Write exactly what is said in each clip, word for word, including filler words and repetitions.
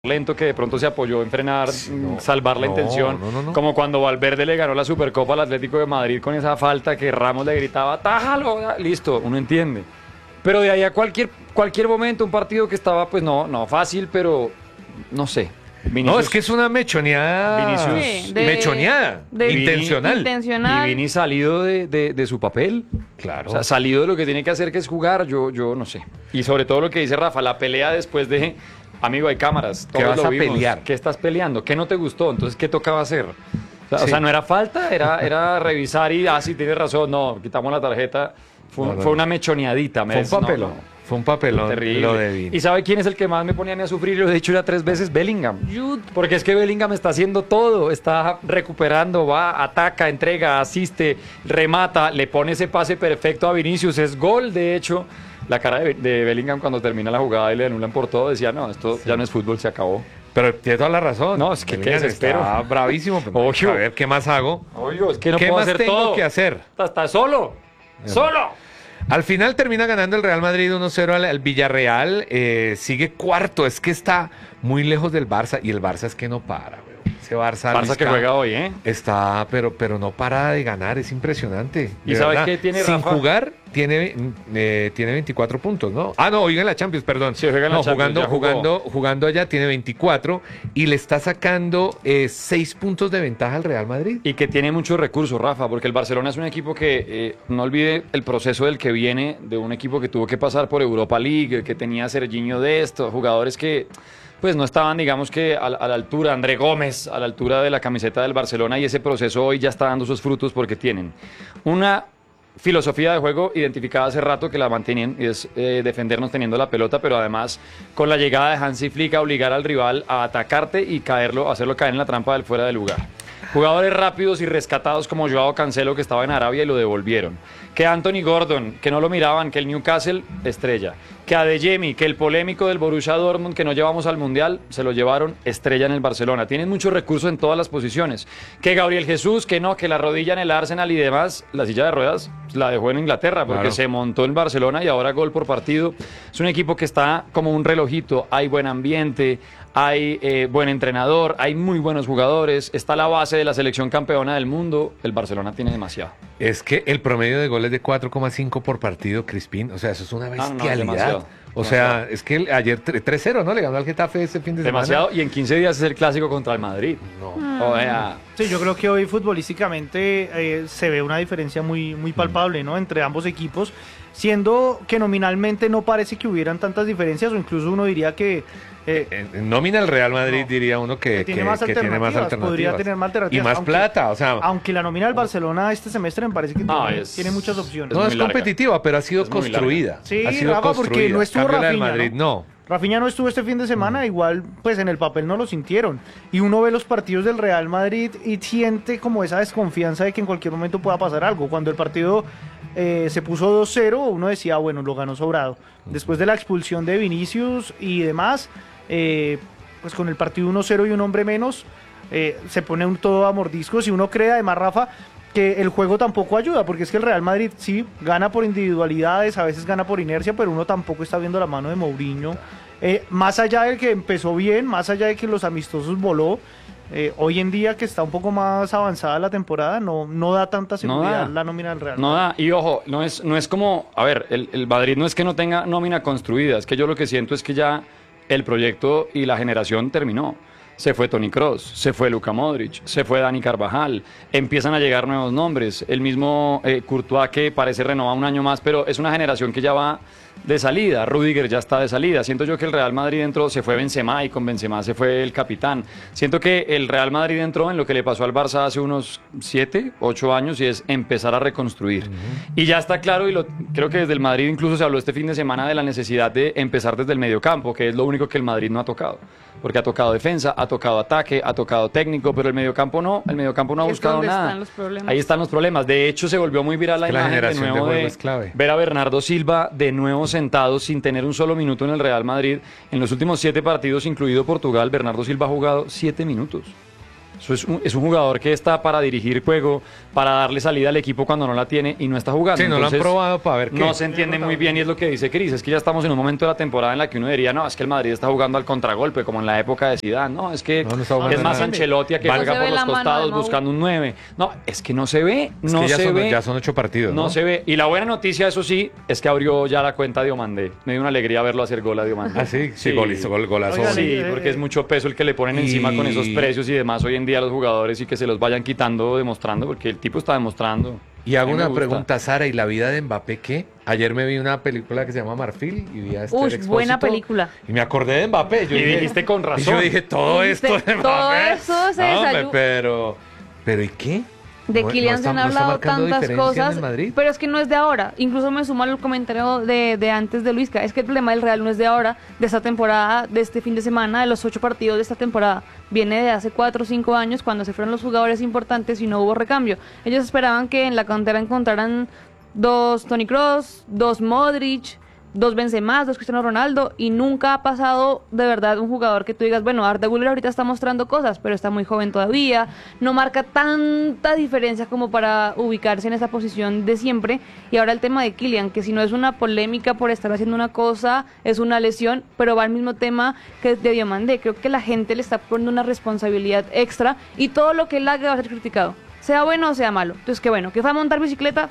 lento que de pronto se apoyó en frenar, No, salvar la no, intención, no, no, no. como cuando Valverde le ganó la Supercopa al Atlético de Madrid con esa falta que Ramos le gritaba, tájalo, listo, uno entiende. Pero de ahí a cualquier, cualquier momento, un partido que estaba, pues no, no fácil, pero no sé. Vinicius, No, es que es una mechoneada. Vinicius- Sí, de- mechoneada. de- intencional. Intencional. Y Vini salido de, de- de su papel. Claro. O sea, salido de lo que tiene que hacer, que es jugar, yo, yo no sé. Y sobre todo lo que dice Rafa, la pelea después de, amigo, hay cámaras. ¿Qué todos vas lo a vimos. pelear? ¿Qué estás peleando? ¿Qué no te gustó? Entonces, ¿qué tocaba hacer? O sea, Sí. o sea, no era falta, era, era revisar y, ah, sí, tienes razón, no, quitamos la tarjeta. Fue, No, no, fue no. una mechoneadita. me Fue un des- no, papelón. no. Fue un papelón Terrible. lo de Vini. ¿Y sabe quién es el que más me ponía a mí a sufrir? Lo he dicho ya tres veces, Bellingham. Jude. Porque es que Bellingham está haciendo todo, está recuperando, va, ataca, entrega, asiste, remata, le pone ese pase perfecto a Vinicius, es gol de hecho. La cara de, de Bellingham cuando termina la jugada y le anulan por todo, decía, no, esto ya no es fútbol, se acabó. Pero tiene toda la razón. No, es que qué Bellingham desespero. está bravísimo. pero Ojo. A ver, ¿qué más hago? Oye, es que no ¿Qué puedo más hacer tengo todo. que hacer? Está, está solo, solo. Al final termina ganando el Real Madrid uno cero al, al Villarreal. eh, sigue cuarto. Es que está muy lejos del Barça. Y el Barça es que no para, weón. Ese Barça, Barça que Luisca, juega hoy, ¿eh? Está, pero, pero no para de ganar. Es impresionante. ¿Y de sabes verdad. qué tiene Sin Rafa? jugar, tiene, eh, tiene veinticuatro puntos, ¿no? Ah, no, oiga en la Champions, perdón. Sí, juega en la no, Champions, jugando, ya jugó. jugando, jugando allá tiene veinticuatro. Y le está sacando eh, seis puntos de ventaja al Real Madrid. Y que tiene muchos recursos, Rafa, porque el Barcelona es un equipo que, eh, no olvide el proceso del que viene, de un equipo que tuvo que pasar por Europa League, que tenía a Serginho de estos, jugadores que pues no estaban, digamos que a, la- a la altura, André Gómez, a la altura de la camiseta del Barcelona, y ese proceso hoy ya está dando sus frutos porque tienen una filosofía de juego identificada hace rato que la mantienen, y es eh, defendernos teniendo la pelota, pero además con la llegada de Hansi Flick a obligar al rival a atacarte y caerlo, hacerlo caer en la trampa del fuera de lugar. Jugadores rápidos y rescatados como Joao Cancelo, que estaba en Arabia y lo devolvieron. Que Anthony Gordon, que no lo miraban, que el Newcastle, estrella. Que Adeyemi, que el polémico del Borussia Dortmund, que no llevamos al Mundial, se lo llevaron, estrella en el Barcelona. Tienen muchos recursos en todas las posiciones. Que Gabriel Jesús, que no, que la rodilla en el Arsenal y demás, la silla de ruedas la dejó en Inglaterra porque Claro. se montó en Barcelona y ahora gol por partido. Es un equipo que está como un relojito, hay buen ambiente, hay eh, buen entrenador, hay muy buenos jugadores, está la base de la selección campeona del mundo. El Barcelona tiene demasiado. Es que el promedio de goles de cuatro coma cinco por partido, Crispín, o sea, eso es una no, no, bestialidad. demasiado, o sea, demasiado. es que el- ayer tres cero, ¿no? Le ganó al Getafe ese fin de Demasiado. semana. Y en quince días es el clásico contra el Madrid. No. O sea, Sí, yo creo que hoy futbolísticamente eh, se ve una diferencia muy, muy palpable, ¿no? Entre ambos equipos, siendo que nominalmente no parece que hubieran tantas diferencias, o incluso uno diría que eh, En, en nómina el Real Madrid No. diría uno que, Que tiene que- más que tiene más alternativas, alternativas. podría tener más alternativas, Y más aunque- plata, o sea, aunque la nómina del Barcelona este semestre me parece que No, tiene, es- tiene muchas opciones. no es es, muy larga. competitiva, pero ha sido Es muy larga. construida. Sí, ha sido Rafa, porque construida. no estuvo Cambio la del Rafinha, Madrid, no. Rafinha no estuvo este fin de semana, igual pues en el papel no lo sintieron. Y uno ve los partidos del Real Madrid y siente como esa desconfianza de que en cualquier momento pueda pasar algo. Cuando el partido eh, se puso dos cero, uno decía, bueno, lo ganó sobrado. Después de la expulsión de Vinicius y demás, eh, pues con el partido uno cero y un hombre menos, eh, se pone un todo a mordiscos y uno cree además, Rafa, que el juego tampoco ayuda, porque es que el Real Madrid sí gana por individualidades, a veces gana por inercia, pero uno tampoco está viendo la mano de Mourinho. Eh, más allá de que empezó bien, más allá de que los amistosos voló, eh, hoy en día que está un poco más avanzada la temporada, no, no da tanta seguridad da. la nómina del Real no Madrid. da. Y ojo, no es, no es como, a ver, el, el Madrid no es que no tenga nómina construida, es que yo lo que siento es que ya el proyecto y la generación terminó. Se fue Toni Kroos, se fue Luka Modric, se fue Dani Carvajal, empiezan a llegar nuevos nombres, el mismo eh, Courtois que parece renovar un año más, pero es una generación que ya va de salida, Rüdiger ya está de salida, siento yo que el Real Madrid entró, se fue Benzema y con Benzema se fue el capitán, siento que el Real Madrid entró en lo que le pasó al Barça hace unos siete, ocho años y es empezar a reconstruir. Y ya está claro, y lo, creo que desde el Madrid incluso se habló este fin de semana de la necesidad de empezar desde el mediocampo, que es lo único que el Madrid no ha tocado, porque ha tocado defensa, ha tocado ataque, ha tocado técnico, pero el mediocampo no, el mediocampo no ha Es buscado donde nada. están los problemas. Ahí están los problemas. De hecho, se volvió muy viral la Es que la imagen de generación de nuevo juego de, es clave. ver a Bernardo Silva de nuevo sentado sin tener un solo minuto en el Real Madrid. En los últimos siete partidos, incluido Portugal, Bernardo Silva ha jugado siete minutos. Eso es un, es un jugador que está para dirigir juego, para darle salida al equipo cuando no la tiene y no está jugando. Sí, no Entonces, lo han probado para ver qué. No se entiende muy bien y es lo que dice Cris, es que ya estamos en un momento de la temporada en la que uno diría, no, es que el Madrid está jugando al contragolpe, como en la época de Zidane, no, es que No, no está jugando es más nada. Ancelotti a que No juega se ve por los la mano de costados Mau. buscando un nueve. No, es que no se ve, Es no que ya se son, ve. ya son ocho partidos, ¿no? No se ve. Y la buena noticia, eso sí, es que abrió ya la cuenta de Diomandé. Me dio una alegría verlo hacer gol a Diomandé. Ah, sí, sí, gol, hizo gol, golazo. Oigan, Sí, Eh, porque es mucho peso el que le ponen y- encima con esos precios y demás hoy en día a los jugadores y que se los vayan quitando demostrando, porque el tipo está demostrando. Y hago A mí me una gusta. pregunta, Sara, ¿y la vida de Mbappé qué? Ayer me vi una película que se llama Marfil y vi a este Uy, buena película. Y me acordé de Mbappé. Yo Y dije- dijiste con Y razón. yo dije, todo Dijiste, esto de todo Mbappé. eso se No, hombre, desayunó. pero, pero ¿y qué? De No- no Kylian se está- han no está hablado marcando tantas diferencia en cosas, el Madrid. pero es que no es de ahora. Incluso me sumo al comentario de, de antes de Luisca. Es que el problema del Real no es de ahora, de esta temporada, de este fin de semana, de los ocho partidos de esta temporada. Viene de hace cuatro o cinco años cuando se fueron los jugadores importantes y no hubo recambio. Ellos esperaban que en la cantera encontraran dos Toni Kroos, dos Modric, dos Benzema, dos Cristiano Ronaldo, y nunca ha pasado de verdad un jugador que tú digas, bueno, Arda Güler ahorita está mostrando cosas, pero está muy joven todavía, no marca tanta diferencia como para ubicarse en esa posición de siempre. Y ahora el tema de Kylian, que si no es una polémica por estar haciendo una cosa, es una lesión, pero va al mismo tema que de Diomandé. Creo que la gente le está poniendo una responsabilidad extra y todo lo que él haga va a ser criticado, sea bueno o sea malo. Entonces, que bueno, que fue a montar bicicleta,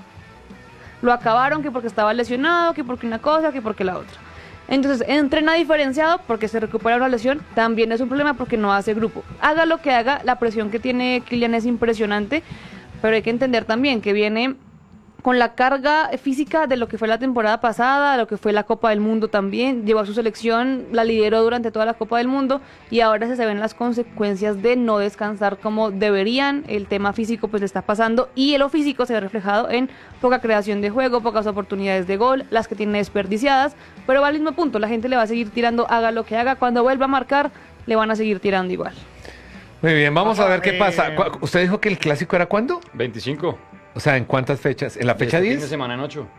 lo acabaron, que porque estaba lesionado, que porque una cosa, que porque la otra. Entonces, entrena diferenciado porque se recupera una lesión, también es un problema porque no hace grupo. Haga lo que haga, la presión que tiene Kylian es impresionante, pero hay que entender también que viene con la carga física de lo que fue la temporada pasada, de lo que fue la Copa del Mundo también, llevó a su selección, la lideró durante toda la Copa del Mundo y ahora se ven las consecuencias de no descansar como deberían. El tema físico pues le está pasando y lo físico se ve reflejado en poca creación de juego, pocas oportunidades de gol, las que tiene desperdiciadas, pero va al mismo punto, la gente le va a seguir tirando, haga lo que haga, cuando vuelva a marcar le van a seguir tirando igual. Muy bien, vamos a Ajá, ver qué eh, pasa. ¿Cu- ¿Usted dijo que el clásico era cuándo? veinticinco. O sea, ¿en cuántas fechas? ¿En la fecha Este fin de diez? semana en ocho.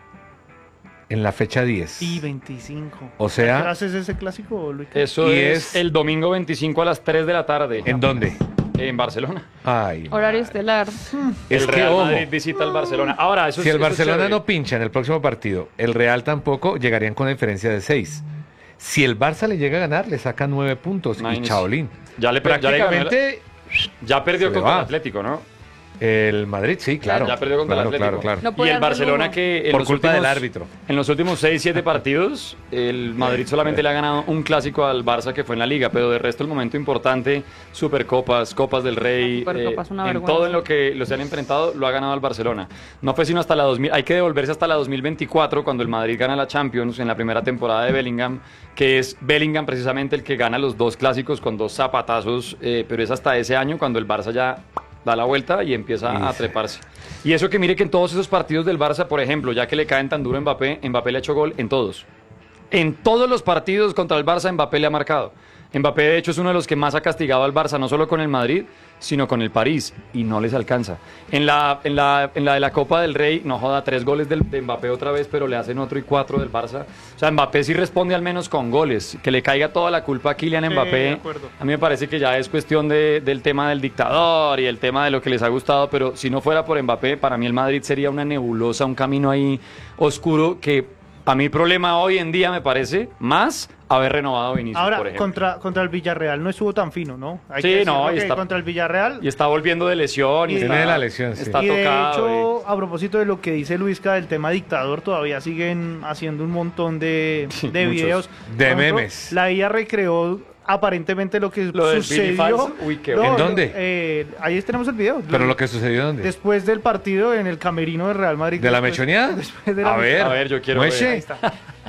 En la fecha diez. Y veinticinco. O sea- ¿A qué haces ese clásico, Luis? Eso Y es, es- el domingo veinticinco a las tres de la tarde. ¿En dónde? En Barcelona. Ay, Horario madre. estelar. Es el que, Real ojo, Madrid visita al Barcelona. Ahora, eso si es- el eso es Barcelona chévere. no pincha en el próximo partido, el Real tampoco, llegarían con una diferencia de seis. Si el Barça le llega a ganar, le saca nueve puntos y Imagínese. chaolín. Ya le, per- ya le ganó el- Prácticamente ya perdió se le contra el va. Atlético, ¿no? el Madrid, sí, claro. Ya perdió contra claro, el Atlético. Claro, claro. No Y puede el darse Barcelona lujo. que en Por los culpa últimos, del árbitro. En los últimos seis siete partidos, el Madrid solamente le ha ganado un clásico al Barça que fue en la Liga, pero de resto el momento importante, Supercopas, Copas del Rey, La Supercopa eh, es una en vergüenza. todo en lo que los han enfrentado lo ha ganado el Barcelona. No fue sino hasta la dos mil, hay que devolverse hasta la dos mil veinticuatro cuando el Madrid gana la Champions en la primera temporada de Bellingham, que es Bellingham precisamente el que gana los dos clásicos con dos zapatazos, eh, pero es hasta ese año cuando el Barça ya da la vuelta y empieza a Sí. treparse. Y eso que mire que en todos esos partidos del Barça, por ejemplo, ya que le caen tan duro a Mbappé, Mbappé le ha hecho gol en todos. En todos los partidos contra el Barça, Mbappé le ha marcado. Mbappé, de hecho, es uno de los que más ha castigado al Barça, no solo con el Madrid, sino con el París, y no les alcanza. En la, en la, en la de la Copa del Rey, no joda, tres goles del, de Mbappé otra vez, pero le hacen otro y cuatro del Barça. O sea, Mbappé sí responde al menos con goles. Que le caiga toda la culpa a Kylian Sí, Mbappé, de acuerdo. a mí me parece que ya es cuestión de- del tema del dictador y el tema de lo que les ha gustado, pero si no fuera por Mbappé, para mí el Madrid sería una nebulosa, un camino ahí oscuro que a mí el problema hoy en día me parece más haber renovado a Vinicius, por Ahora, ejemplo. contra, contra el Villarreal no estuvo tan fino, ¿no? Hay Sí, que decirlo no, y que está- contra el Villarreal. Y está volviendo de lesión. Y Y- está, Viene de la lesión, sí. Está y de tocado. hecho, a propósito de lo que dice Luisca del tema dictador, todavía siguen haciendo un montón de, Sí, de muchos. videos. De Por ejemplo, memes. La I A recreó aparentemente lo que Lo del Billy sucedió. Falso, uy, qué bueno. ¿En dónde? eh, ahí tenemos el video. Pero lo que sucedió, ¿dónde? Después del partido en el camerino de Real Madrid. ¿De la Después- mechoneada? después de la A ver, A ver, yo quiero mueche. ver. Ahí está.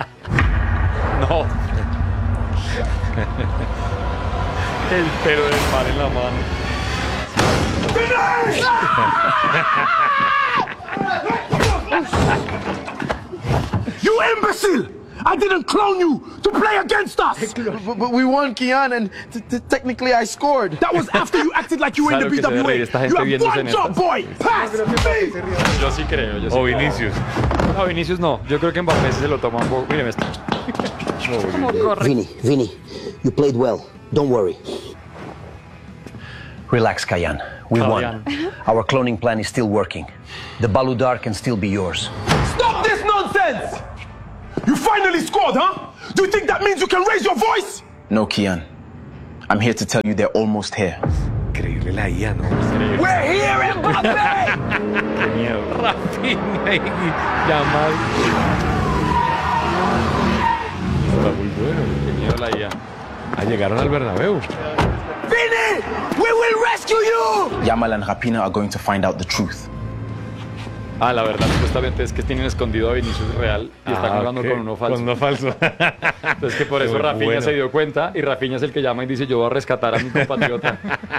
No. El pelo del mar en la mano. You imbecile! I didn't clone you to play against us! But, but we won, Kian, and t- t- technically I scored. That was after you acted like you were in Claro the que se debe reír B W A. esta You gente have viéndose one en job, estas. boy! Pass me! Yo sí creo. Yo sí O creo. Vinicius. No, Vinicius no. Yo creo que Mbappé sí se lo toma un poco. Miren esto. Como corre. Vinny, Vinny, you played well. Don't worry. Relax, Kayan. We Kayan. won. Our cloning plan is still working. The Baludar can still be yours. Stop this nonsense! You finally scored, huh? Do you think that means you can raise your voice? No, Kian. I'm here to tell you they're almost here. Increíble la I A, ¿no? We're here, Mbappe! Qué miedo. Rafinha y Yamal. Está muy bueno. Qué miedo la I A. Ah, llegaron al Bernabéu. Vini! We will rescue you! Yamal and Rapina are going to find out the truth. Ah, la verdad, supuestamente es que tienen escondido a Vinicius Real y está Ah, jugando ok. con uno falso. Con uno falso. Entonces que por eso Muy Rafinha bueno. se dio cuenta y Rafinha es el que llama y dice yo voy a rescatar a mi compatriota.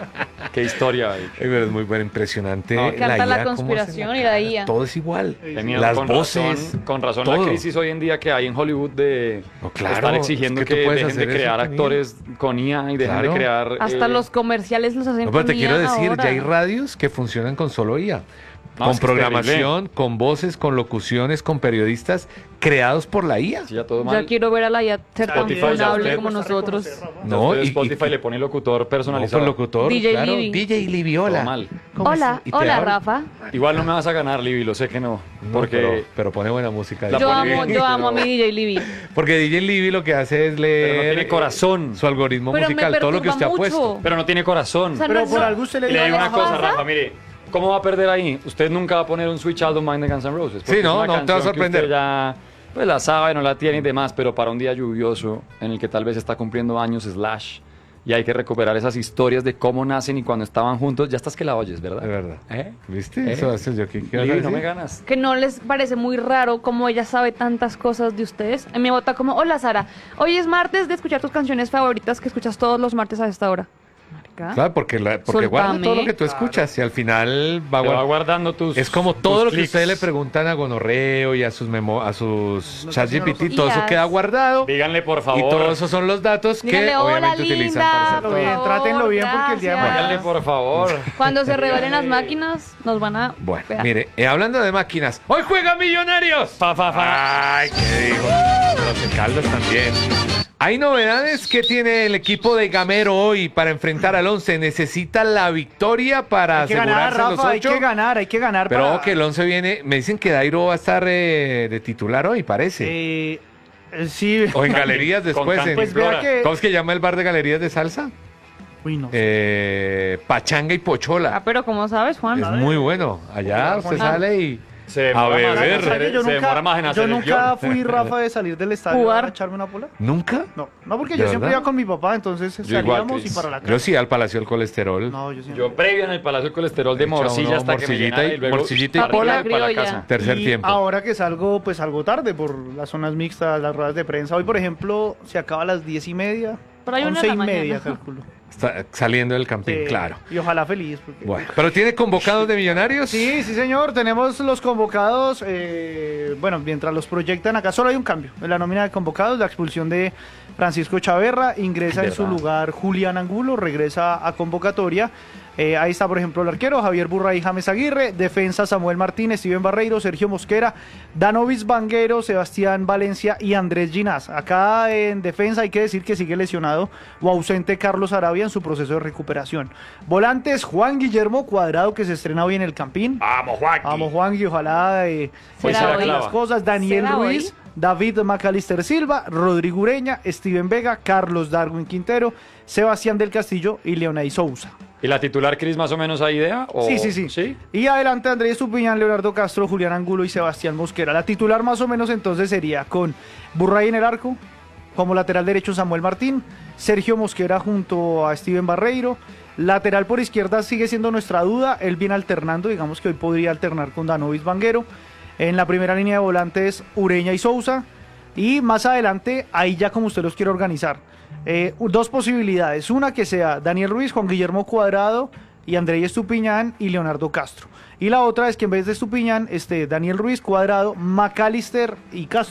Qué historia. eh. Ay, pero es muy bueno, impresionante. No, Me encanta la I A, cómo conspiración hace y la I A. Todo es igual. Tenía Las con voces. razón, con razón todo. la crisis hoy en día que hay en Hollywood de No, claro, estar exigiendo es que tú que, puedes dejen de hacer eso crear con I A. actores con I A y dejen Claro. de crear Hasta eh, los comerciales los hacen No, pero con te quiero I A decir, ahora. ya hay radios que funcionan con solo I A. No, con es que es programación, con voces, con locuciones, con periodistas creados por la I A. sí, ya todo Ya mal. quiero ver a la I A ser tan Spotify, ya funable usted- como nosotros. No, Usted y- Spotify y- le pone locutor No, personalizado. con locutor, D J claro. Libby. D J Libby, hola. Todo mal. Hola, Y te hola hablo. Rafa. Igual no me vas a ganar, Libby, lo sé que no. No, Porque pero, pero pone buena música. La Yo pone amo, bien, yo amo a mi pero- D J Libby. Porque D J Libby lo que hace es leer Pero no tiene eh, corazón. su algoritmo Pero me musical, todo lo que perturba usted ha mucho. puesto. pero no tiene corazón. O sea, Pero no- por no- algo usted le Y le dio digo ¿no una les cosa, pasa? Rafa, mire, ¿cómo va a perder ahí? Usted nunca va a poner un Switch Out of Mind de Guns N' Roses. porque Sí, no, es una no te va a canción que sorprender. usted ya pues la sabe, no la tiene y demás, pero para un día lluvioso en el que tal vez está cumpliendo años Slash y hay que recuperar esas historias de cómo nacen y cuando estaban juntos, ya estás que la oyes, ¿verdad? De verdad. ¿Eh? ¿Viste? ¿Eh? Eso hace yo. ¿Qué, qué vas a Libby, no decir? me ganas. Que no les parece muy raro cómo ella sabe tantas cosas de ustedes. A mí me vota como, hola Sara, hoy es martes de escuchar tus canciones favoritas que escuchas todos los martes a esta hora. Marica. Claro, porque, la- porque guarda Soltame. todo lo que tú escuchas y al final va, Te va guard- guardando tus Es como todo tus lo que clics. ustedes le preguntan a Gonorreo y a sus memo a sus ChatGPT, todo eso Días. queda guardado. Díganle, por favor. Y todos esos son los datos Díganle, que "Hola, obviamente utilizan linda". para hacer Trátenlo todo. bien, Por trátenlo favor, bien porque el día de gracias. Díganle, mañana... por favor. Cuando se revelen las máquinas, nos van a... Bueno, Vea. mire, eh, hablando de máquinas, ¡hoy juega Millonarios! Fa, fa, fa. ¡Ay, qué digo! Los de Caldas también. Hay novedades que tiene el equipo de Gamero hoy para enfrentar al Once. Necesita la victoria para Hay que ganar, asegurarse los Rafa, hay ocho. que ganar, hay que ganar. Pero para- ojo que el Once viene. Me dicen que Dairo va a estar eh, de titular hoy, parece. Eh, eh, sí. O en galerías después. Con en- Pues vea que... ¿Cómo es que llama el bar de galerías de salsa? Uy, no. Eh, Pachanga y Ah, Pochola. pero como sabes, Juan. Es muy bueno. Allá usted Ah. sale y. Se demora A más en beber. hacer- ¿Sabe que yo se nunca, demora más en hacer yo el nunca guión. fui, Rafa, de salir del estadio Jugar. a echarme una pola? ¿Nunca? No, no porque ¿De yo siempre verdad? iba con mi papá, entonces igual, salíamos y Cris. para la casa. Yo sí al Palacio del Colesterol. No, yo siempre. Yo previo en el Palacio del Colesterol de Echa morcilla uno hasta que me morcillita llenara y- y luego morcillita y para pola. la- para la Criolla. casa. Tercer Y tiempo. ahora que salgo, pues salgo tarde por las zonas mixtas, las ruedas de prensa. Hoy, por ejemplo, se acaba a las diez y media. Pero hay una once en y la media, mañana. calculo. Está saliendo del campín, Sí, claro. Y ojalá feliz. Porque... Bueno, pero tiene convocados de Millonarios. Sí, sí, señor. Tenemos los convocados. eh, bueno, mientras los proyectan acá, solo hay un cambio en la nómina de convocados: la expulsión de Francisco Chaverra. Ingresa en su ¿Verdad? lugar Julián Angulo, regresa a convocatoria. Eh, ahí está, por ejemplo, el arquero Javier Burray, James Aguirre. Defensa: Samuel Martínez, Steven Barreiro, Sergio Mosquera, Danovis Vanguero, Sebastián Valencia y Andrés Ginás. Acá en defensa hay que decir que sigue lesionado o ausente Carlos Arabia en su proceso de recuperación. Volantes: Juan Guillermo Cuadrado, que se estrena hoy en el Campín. Vamos, Juan. Vamos, Juan, y ojalá eh, pues, ¿Será se hagan hoy? las cosas. Daniel ¿Será Ruiz, hoy? David Macalister Silva, Rodrigo Ureña, Steven Vega, Carlos Darwin Quintero, Sebastián del Castillo y Leonay Sousa. ¿Y la titular, Cris, más o menos hay idea? ¿O- Sí, sí, sí, ¿Sí? Y adelante Andrés Estupiñán, Leonardo Castro, Julián Angulo y Sebastián Mosquera. La titular más o menos entonces sería con Burray en el arco, como lateral derecho Samuel Martín, Sergio Mosquera junto a Steven Barreiro. Lateral por izquierda sigue siendo nuestra duda, él viene alternando, digamos que hoy podría alternar con Danovis Vanguero. En la primera línea de volantes Ureña y Sousa. Y más adelante, ahí ya como usted los quiere organizar. Eh, dos posibilidades. Una que sea Daniel Ruiz, Juan Guillermo Cuadrado y Andrés Estupiñán y Leonardo Castro. Y la otra es que en vez de Estupiñán esté Daniel Ruiz, Cuadrado, Macalister y Castro.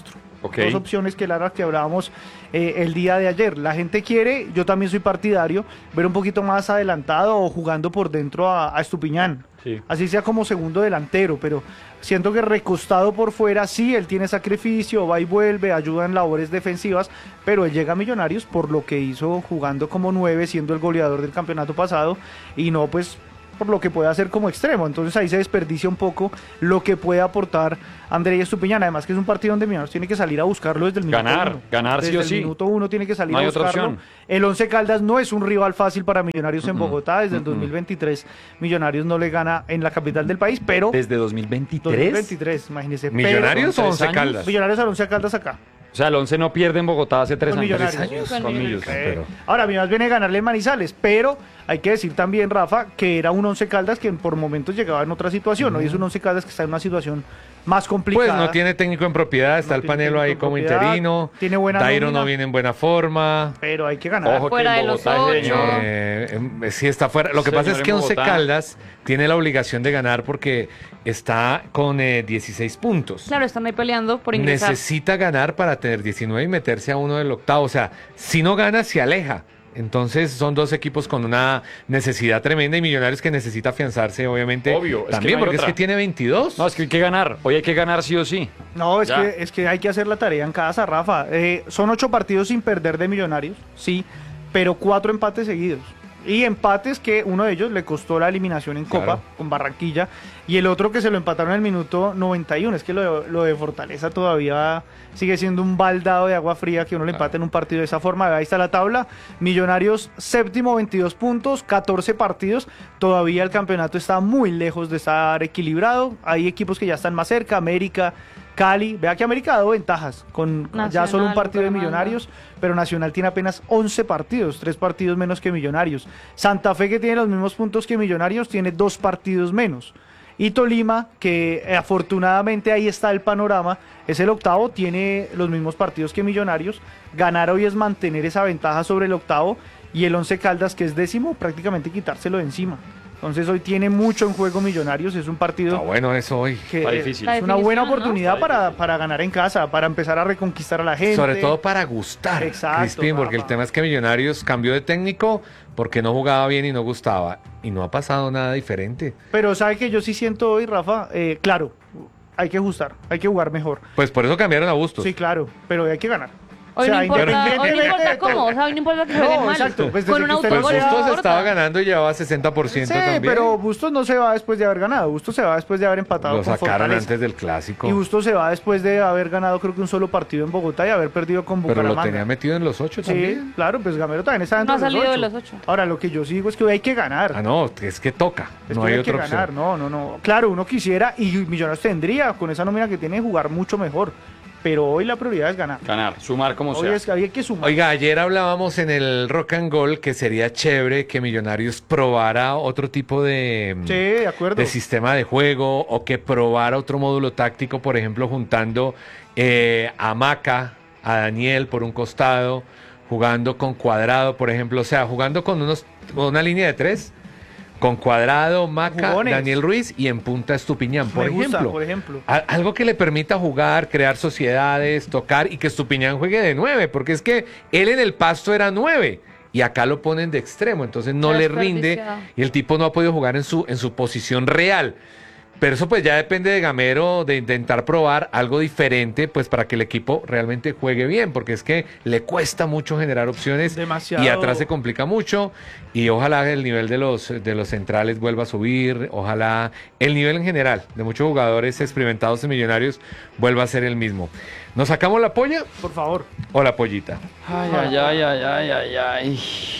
Ok. Dos opciones que las que hablábamos eh, el día de ayer. La gente quiere, yo también soy partidario, ver un poquito más adelantado o jugando por dentro a, a Estupiñán. Sí. Así sea como segundo delantero, pero siento que recostado por fuera, sí, él tiene sacrificio, va y vuelve, ayuda en labores defensivas, pero él llega a Millonarios por lo que hizo jugando como nueve, siendo el goleador del campeonato pasado, y no pues por lo que puede hacer como extremo. Entonces ahí se desperdicia un poco lo que puede aportar Andrés Estupiñán. Además que es un partido donde Millonarios tiene que salir a buscarlo desde el minuto Ganar, uno. ganar sí desde o el sí. minuto uno tiene que salir No hay a otra buscarlo. opción. El Once Caldas no es un rival fácil para Millonarios en Mm-mm. Bogotá. Desde el Mm-mm. dos mil veintitrés Millonarios no le gana en la capital del país, pero Desde dos mil veintitrés. dos mil veintitrés, imagínese. ¿Millonarios o Pero- Once años. Caldas? Millonarios al Once Caldas acá. O sea, el Once no pierde en Bogotá hace tres Con años. Millonarios. Tres años. Con Con Millonarios. Millos. Eh, pero- Ahora, Millonarios viene a ganarle en Manizales, pero hay que decir también, Rafa, que era un Once Caldas que por momentos llegaba en otra situación. Hoy es un Once Caldas que está en una situación más complicada. Pues no tiene técnico en propiedad, está No el tiene Panelo técnico ahí en como propiedad, interino. tiene buena Dairo nómina. no viene en buena forma. Pero hay que ganar. Ojo que Fuera en de los Bogotá ese ocho. señor- Eh, em, sí está fuera. Lo que Señor pasa es en que Once Bogotá. Caldas tiene la obligación de ganar porque está con eh, dieciséis puntos. Claro, están ahí peleando por ingresar. Necesita ganar para tener diecinueve y meterse a uno del octavo. O sea, si no gana, se aleja. Entonces son dos equipos con una necesidad tremenda y Millonarios que necesita afianzarse, obviamente. Obvio, es que también, no hay porque otra. es que tiene veintidós. No, es que hay que ganar. Hoy hay que ganar sí o sí. No, es Ya. que, es que hay que hacer la tarea en casa, Rafa. Eh, son ocho partidos sin perder de Millonarios, sí, pero cuatro empates seguidos. Y empates que uno de ellos le costó la eliminación en Copa Claro. con Barranquilla y el otro que se lo empataron en el minuto noventa y uno. Es que lo de, lo de Fortaleza todavía sigue siendo un baldado de agua fría que uno le empate en un partido de esa forma. Ahí está la tabla. Millonarios séptimo, veintidós puntos, catorce partidos. Todavía el campeonato está muy lejos de estar equilibrado. Hay equipos que ya están más cerca, América, Cali. Vea que América ha dado ventajas con ya Nacional, solo un partido de Bucaramanga. Millonarios, pero Nacional tiene apenas once partidos, tres partidos menos que Millonarios. Santa Fe, que tiene los mismos puntos que Millonarios, tiene dos partidos menos. Y Tolima, que eh, afortunadamente ahí está el panorama, es el octavo, tiene los mismos partidos que Millonarios. Ganar hoy es mantener esa ventaja sobre el octavo, y el Once Caldas, que es décimo, prácticamente quitárselo de encima. Entonces hoy tiene mucho en juego Millonarios, es un partido Está bueno eso hoy. que Está eh, difícil. es una buena definición, ¿no? oportunidad para, para ganar en casa, para empezar a reconquistar a la gente. Sobre todo para gustar, Exacto, Crispín, porque el Rafa. tema es que Millonarios cambió de técnico porque no jugaba bien y no gustaba. Y no ha pasado nada diferente. Pero sabe que yo sí siento hoy, Rafa, eh, claro, hay que ajustar, hay que jugar mejor. Pues por eso cambiaron a Bustos. Sí, claro, pero hay que ganar. Hoy, O sea, no importa, hoy no independientemente importa de todo. cómo, o sea, hoy no importa que jueguen No, mal. exacto, pues desde Con un que usted Pues no autogol sea- no Bustos importa. estaba ganando y llevaba sesenta por ciento Sí, también. pero Bustos no se va después de haber ganado, Bustos se va después de haber empatado Lo con sacaron Fortaleza. antes del clásico. Y Bustos se va después de haber ganado creo que un solo partido en Bogotá y haber perdido con Pero Bucaramanga. lo tenía metido en los ocho Sí, también. claro, pues Gamero también está dentro No ha de los salido ocho. de los ocho. Ahora, lo que yo sí digo es que hoy hay que ganar. Ah, no, es que toca. Es no que hay hay que otra ganar, opción. no, no, no. Claro, uno quisiera y Millonarios tendría con esa nómina que tiene jugar mucho mejor. Pero hoy la prioridad es ganar. Ganar, sumar como Hoy sea. es que había que sumar. Oiga, ayer hablábamos en el Rock and Gold que sería chévere que Millonarios probara otro tipo de, Sí, de acuerdo. de sistema de juego o que probara otro módulo táctico, por ejemplo, juntando eh, a Maca, a Daniel por un costado, jugando con Cuadrado, por ejemplo, o sea, jugando con unos con una línea de tres, con Cuadrado, Maca, Jugones. Daniel Ruiz y en punta Estupiñán, por Me gusta, ejemplo. por ejemplo. A- Algo que le permita jugar, crear sociedades, tocar y que Estupiñán juegue de nueve, porque es que él en el Pasto era nueve y acá lo ponen de extremo, entonces no Está le rinde desperdiciado. y el tipo no ha podido jugar en su, en su posición real. Pero eso pues ya depende de Gamero de intentar probar algo diferente pues para que el equipo realmente juegue bien, porque es que le cuesta mucho generar opciones Demasiado. y atrás se complica mucho y ojalá el nivel de los, de los centrales vuelva a subir, ojalá el nivel en general de muchos jugadores experimentados en Millonarios vuelva a ser el mismo. ¿Nos sacamos la polla Por favor. o la pollita? Ay, ay, ay, ay, ay, ay, ay.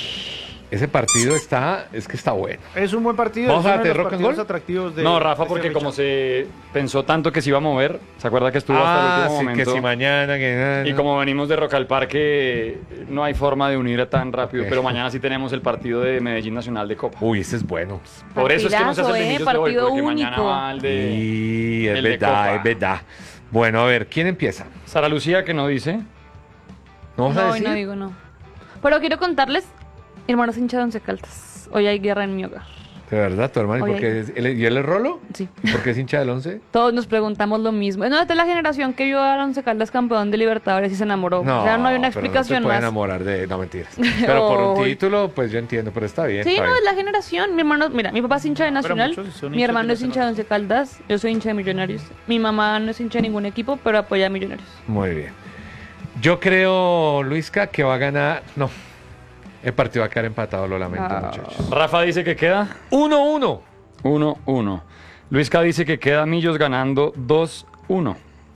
Ese partido está, es que está bueno. Es un buen partido. ¿Vamos es a uno de hacer los rock and partidos roll? atractivos de No, Rafa, de porque esta como fecha. se pensó tanto que se iba a mover, ¿se acuerda que estuvo hasta el Ah, último sí, momento? que si mañana, que Y como venimos de Rock al Parque, no hay forma de unir tan rápido, Ok. pero mañana sí tenemos el partido de Medellín Nacional de Copa. Uy, ese es bueno. Por eso es que no se hace Partidazo, el de ¿eh? Millos de hoy, Partido porque mañana único. va el de... Y es el de verdad, Copa. es verdad. Bueno, a ver, ¿quién empieza? Sara Lucía, que no dice. ¿No vas a No, hoy decir? no digo no. Pero quiero contarles, hermanos hincha de Once Caldas, hoy hay guerra en mi hogar. De verdad, tu hermano. ¿Y, Oye. por qué es- él- ¿y él es Rolo? Sí. ¿Y por qué es hincha del once? Todos nos preguntamos lo mismo. No, esta es la generación que vio a Once Caldas campeón de Libertadores y se enamoró. o sea, no hay una pero explicación no te puede más. enamorar de... No, mentiras. Pero por un Oy. título, pues yo entiendo, pero está bien. Sí, está no, bien. es la generación. Mi hermano, mira, mi papá es hincha de Nacional, muchos son mi hinchas hermano de es hincha de Once Caldas, yo soy hincha de Millonarios. Mi mamá no es hincha de ningún equipo, pero apoya a Millonarios. Muy bien. Yo creo, Luisca, que va a ganar... No, el partido va a quedar empatado, lo lamento, Ah. muchachos. Rafa dice que queda uno uno. uno uno. Luisca dice que queda Millos ganando dos uno.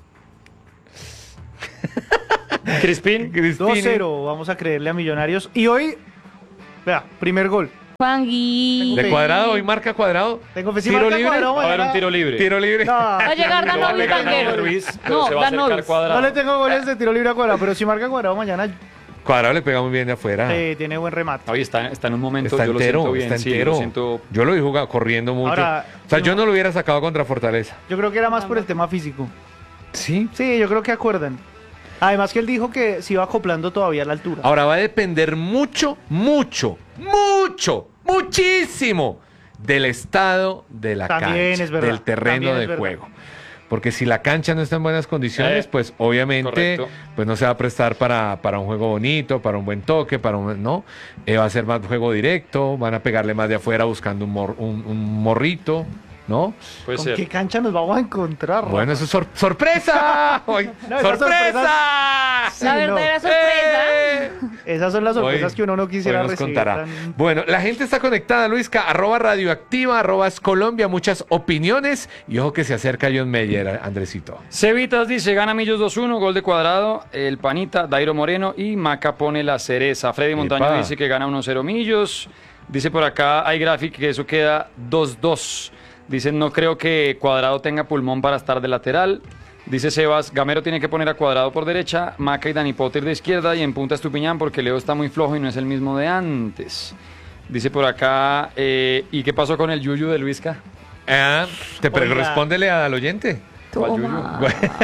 Crispín. dos cero, vamos a creerle a Millonarios. Y hoy, vea, primer gol. Juangui. De Cuadrado, hoy marca Cuadrado. Tengo fe, si Tiro marca libre. Cuadrado, Va a haber un mañana- tiro libre. Tiro libre. No, Va a llegar Lo va a Danovis pegar Vanguero. Ruiz, pero No, se va a acercar Danovis. Cuadrado. no le tengo goles de tiro libre a Cuadrado, pero si marca Cuadrado mañana Cuadrado le pega muy bien de afuera. eh, tiene buen remate. Hoy está, está en un momento, Está yo lo entero, siento bien. está sí, entero. lo siento. Yo lo vi jugando, corriendo mucho. Ahora, o sea, yo no- no lo hubiera sacado contra Fortaleza. Yo creo que era más por el tema físico. Sí. Sí, yo creo que acuerdan. Además que él dijo que se iba acoplando todavía a la altura. Ahora va a depender mucho, mucho, mucho, muchísimo del estado de la También cancha, es verdad, del terreno también es de verdad. juego. Porque si la cancha no está en buenas condiciones, Eh, pues obviamente correcto. pues no se va a prestar para, para un juego bonito, para un buen toque, para un no. Eh, va a ser más juego directo, van a pegarle más de afuera buscando un, mor- un, un morrito, ¿no? Puede ¿Con ser. qué cancha nos vamos a encontrar? Rafa? Bueno, eso es sor- sorpresa. Hoy, No, esas sorpresa. Sí, La no. verdadera sorpresa. ¡Eh! Esas son las sorpresas Hoy- que uno no quisiera hoy nos recibir. contará. tan- Bueno, la gente está conectada, Luisca, arroba radioactiva, arroba es Colombia, muchas opiniones y ojo que se acerca John Meyer, Andresito. Cevitas dice, gana Millos dos uno, gol de Cuadrado, el Panita, Dairo Moreno y Maca pone la cereza. Freddy Montaño Epa. dice que gana uno cero Millos. Dice por acá, hay gráfico que eso queda dos dos. Dicen, no creo que Cuadrado tenga pulmón para estar de lateral. Dice Sebas, Gamero tiene que poner a Cuadrado por derecha, Maca y Dani Potter de izquierda y en punta Estupiñán porque Leo está muy flojo y no es el mismo de antes. Dice por acá, eh, ¿y qué pasó con el Yuyu de Luisca? Ah, te pero Oiga. respóndele al oyente. ¿Cuál Toma.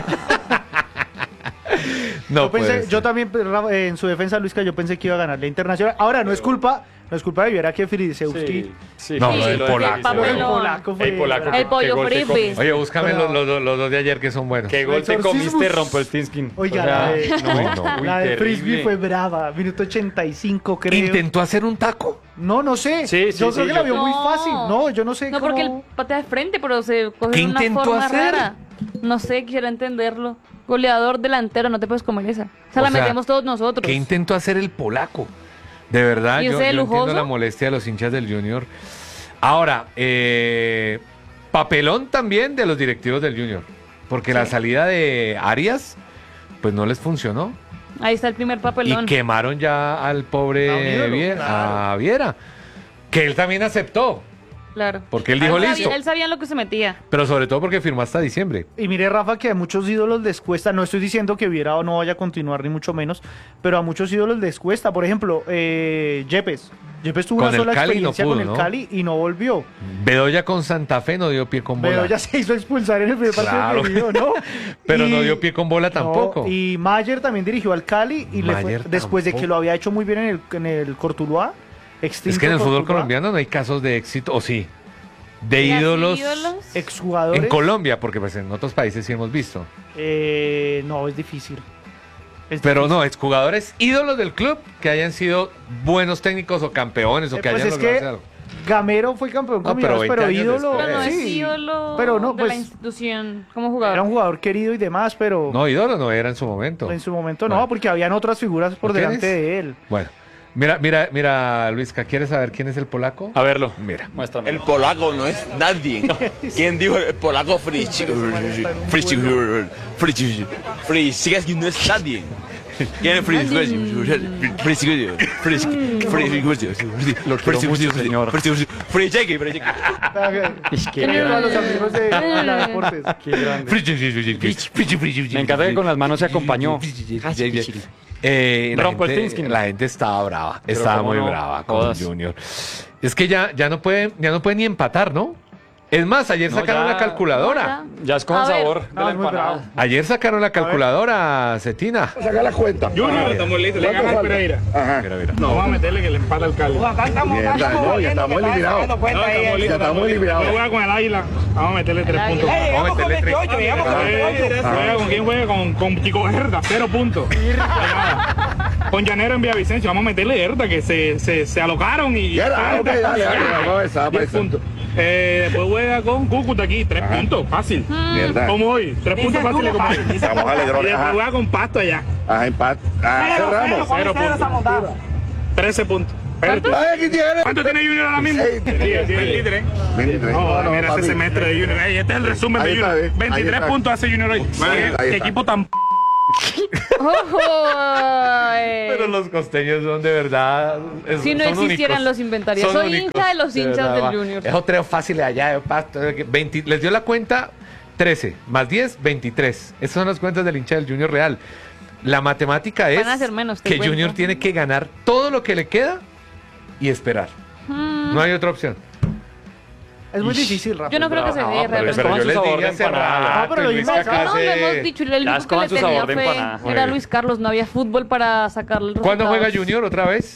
No, yo, pensé- puede ser. yo también, Rafa, en su defensa, Luisca, yo pensé que iba a ganar la Internacional. Ahora, no es culpa, no es culpa de Viera que Frisewski. sí, No, sí, lo del lo de polaco. Frisewski. El Papelón. polaco fue. El polaco. El Qué pollo gol te frisbee. comiste. Oye, búscame Pero- los, los- los dos de ayer que son buenos. ¿Qué gol te Exorcismus. comiste, Rumpelstiltskin? Oiga, O sea, la de, no, no, la uy, de Frisbee terrible. fue brava. Minuto ochenta y cinco, creo. ¿Intentó hacer un taco? No, no sé. Sí, sí, yo sí, creo que yo- la vio muy No. fácil. No, yo no sé No, cómo... porque él patea de frente, pero se coge ¿Qué de una intentó forma hacer? rara. No sé, quisiera entenderlo. Goleador delantero, no te puedes comer esa. O sea, O la sea, metemos todos nosotros. ¿Qué intentó hacer el polaco? De verdad, ¿Y yo, ese yo lujoso? entiendo la molestia de los hinchas del Junior. Ahora, eh, papelón también de los directivos del Junior. Porque la salida de Arias, pues no les funcionó. Ahí está el primer papelón. Y quemaron ya al pobre A un ídolo, Viera, claro. a Viera. Que él también aceptó. Claro. Porque él dijo él listo. Sabía, él sabía en lo que se metía. Pero sobre todo porque firmó hasta diciembre. Y mire, Rafa, que a muchos ídolos les cuesta, no estoy diciendo que Viera o no vaya a continuar, ni mucho menos, pero a muchos ídolos les cuesta. Por ejemplo, eh, Yepes. Yepes tuvo Con una el sola Cali no experiencia pudo, con el ¿no? Cali y no volvió. Bedoya con Santa Fe no dio pie con bola. Pero ya se hizo expulsar en el primer Claro. partido que dio, ¿no? Pero no Y- dio pie con bola no, tampoco. y Mayer también dirigió al Cali y le fue- Mayer después de que tampoco. lo había hecho muy bien en el, en el Cortuluá. Es que en el fútbol colombiano no hay casos de éxito, o sí, de ¿Y así ídolos, Exjugadores. en Colombia, porque pues en otros países sí hemos visto. Eh, no, es difícil. Es Pero difícil. no, exjugadores ídolos del club que hayan sido buenos técnicos o campeones o Eh, que pues hayan es logrado que hacer algo. Gamero fue campeón No, con pero Millonarios, veinte pero, años ídolo. después. Pero no es sí. ídolo Pero no, de la pues, institución como jugador. era un jugador querido y demás, pero No, ídolo no era en su momento. en su momento Bueno. no, porque habían otras figuras por ¿Lo tienes? delante de él. Bueno, mira, mira, mira, Luisca, ¿quieres saber quién es el polaco? A verlo. Mira. Muéstrame. El polaco no es nadie. ¿Quién dijo el polaco Fritz? Fritz, Fritz, Fritz, no es nadie. ¿Quién es Fritz? Fritz, Fritz, Fritz, Lo quiero mucho, señor. Fritz, Fritz, Es que Tiene a los amigos de la Deportes. Qué grande. Me Me encanta que con las manos se acompañó. Eh, la, Rumpelstiltskin. gente, la gente estaba brava, Pero estaba cómo muy no, brava con jodas. Junior. Es que ya, ya no puede, ya no puede ni empatar, ¿no? Es más, ayer No, sacaron ya- la calculadora. Ya es con A ver. sabor de No, la es muy empanada. bravo. Ayer sacaron la calculadora, Cetina. Saca la cuenta. Junior, estamos listos. Le gana al Pereira. Ajá. Mira, mira. No, vamos a meterle que le empata al Cali. Mierda, no, ya estamos eliminados. No, estamos Ya listos. estamos eliminados. Yo juega con el Águila. Vamos a meterle tres El puntos. Águila. Vamos a meterle tres. Eh, Juega con quién juega con, con Chico Herda, cero puntos. Con Llanero en Villavicencio, vamos a meterle Herda, que se, se, se alocaron y. Ya, dale, ok, dale, dale, vamos a esa, diez esa. puntos. Eh, después juega con Cúcuta aquí, tres puntos, fácil. Mierda. Como hoy, tres puntos fáciles como hoy. Estamos Y alegrones. después Ajá. juega con Pasto allá, Ajá, empate. Ah, cerramos. cero puntos. trece puntos. ¿Cuántos? Ay, aquí tiene. ¿Cuánto tiene Junior ahora mismo? Sí, veintitrés. veintitrés. veintitrés. No, No, mira papi. ese semestre de Junior. Ey, este es el resumen Ahí de está, Junior. ahí veintitrés está. puntos hace Junior hoy. Ahí Qué- está. qué equipo tan... Ojo, Pero los costeños son de verdad. es- Si no son existieran únicos. los inventarios. Son Soy únicos, hincha de los hinchas verdad, del va. Junior. Es otro fácil de allá de Pasto. veinte les dio la cuenta trece, más diez, veintitrés. Esas son las cuentas del hincha del Junior Real. La matemática es Van a ser menos, te que cuento. Junior tiene que ganar todo lo que le queda y esperar. Mm, No hay otra opción. Es muy difícil, Rafa. Yo no creo que se Ah, dé pero realmente. Pero yo les dije dije hace hace rato, rato. No, pero lo y Luis mismo- Caca No, lo hace- hemos dicho. El Ya único es que con le su tenía sabor de fe empanada. Muy era bien. Luis Carlos. No había fútbol para sacar los ¿Cuándo juega resultados. Junior otra vez?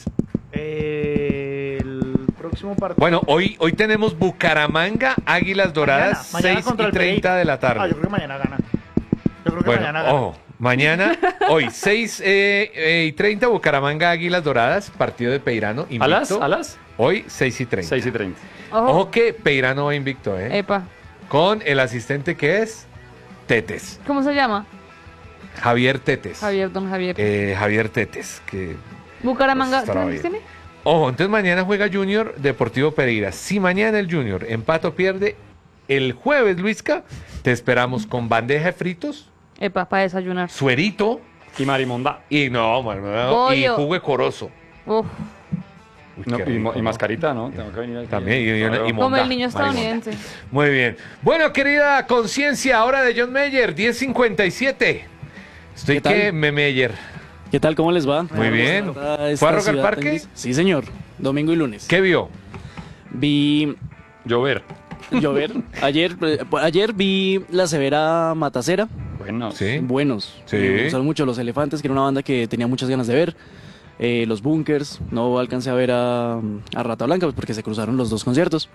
Eh, el próximo partido. Bueno, hoy, hoy tenemos Bucaramanga, Águilas Doradas, Mañana, mañana seis contra y el treinta Pereira. de la Ah, yo tarde. creo que mañana gana. Yo creo que Bueno, mañana gana. ojo, mañana, hoy, seis eh, eh, y treinta, Bucaramanga, Águilas Doradas, partido de Peirano, invicto. ¿A las? ¿A las? Hoy, seis y treinta. seis y treinta. Ojo. Ojo que Peirano va invicto, ¿eh? Epa. Con el asistente que es Tetes, ¿Cómo se llama? Javier Tetes. Javier, don Javier. Eh, Javier Tetes, que... Bucaramanga, estará ¿qué bien. tiene? Ojo, entonces mañana juega Junior Deportivo Pereira. Si mañana el Junior empata o pierde, el jueves, Luisca, te esperamos con bandeja de fritos, Epa, para desayunar. suerito Y Marimonda. y no, mano, y Bollo. jugo de corozo. Uf, Uy, No, qué y, rico, mo- y ¿no? mascarita, ¿no? Tengo que venir aquí. También, y- y una- Claro. y mo- como Monda, el niño Marimonda. estadounidense. Muy bien. Bueno, querida conciencia, hora de John Mayer, diez cincuenta y siete. Estoy ¿Qué tal? que me Meyer. ¿Qué tal? ¿Cómo les va? Muy bien. Esta- esta ¿Fue a Rock al ciudad Parque? tan gris. Sí, señor. Domingo y lunes. ¿Qué vio? Vi Llover. llover. Ayer, eh, ayer vi La Severa Matacera. Bueno. Sí. Buenos. Sí. Me gustaron mucho Los Elefantes, que era una banda que tenía muchas ganas de ver. Eh, los Bunkers. No alcancé a ver a, a Rata Blanca pues, porque se cruzaron los dos conciertos.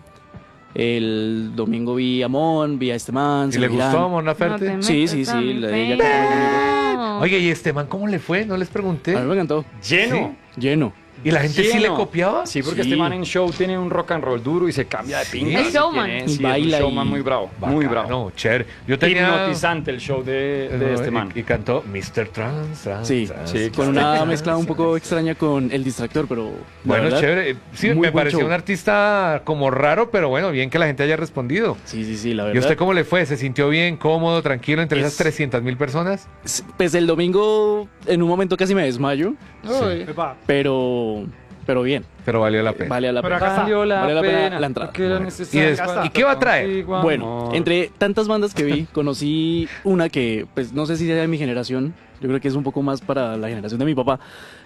El domingo vi a Mon, vi a este man. ¿Y le Silvio gustó a Girán. Mon Laferte? No te Sí, metas sí, sí, a mi la- fe. ella cantó No. Oye, ¿y este man cómo le fue? No les pregunté. A mí me encantó. Lleno. Lleno. ¿Y la gente sí le Lleno. copiaba? Sí, porque Sí. este man en show tiene un rock and roll duro y se cambia de pinta. Es ¿sí showman. quién es? Sí, Baila es un showman y- muy bravo. Muy bravo. No, chévere. Yo tenía... Hipnotizante el show de, de No, este y- man. Y, cantó mister Trans, Trans, Sí, Trans, sí, Con Trans, una mezcla un poco Trans. extraña con El Distractor, pero. la Bueno, verdad, chévere. Sí, muy me buen pareció show. un artista como raro, pero bueno, bien que la gente haya respondido. Sí, sí, sí, la ¿Y verdad. usted cómo le fue? ¿Se sintió bien, cómodo, tranquilo entre Es- esas trescientas mil personas? Pues el domingo, en un momento casi me desmayo, Uy. Epa, pero. Pero bien. Pero valió la pena. Vale la Pero pena. acá está. Valió la Vale la pena pena la entrada. porque era Bueno. necesario ¿Y después- estar y qué va a traer? contigo, Bueno, amor. entre tantas bandas que vi, conocí una que, pues no sé si sea de mi generación, yo creo que es un poco más para la generación de mi papá,